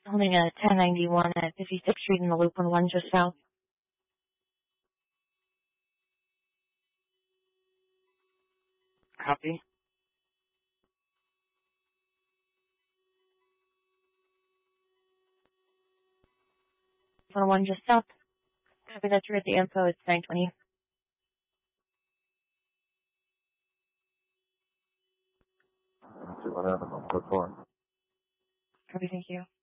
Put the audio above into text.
Holding a 1091 at 56th Street in the Loop on 1 just south. Copy. On 1 just south. Copy that you're at the info. It's 920. Let's see what happens on 4. Copy, thank you.